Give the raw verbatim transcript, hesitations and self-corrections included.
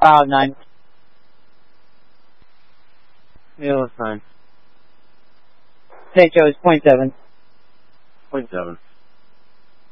Cloud nine. Neil is nine. St. Joe's point seven. Point seven.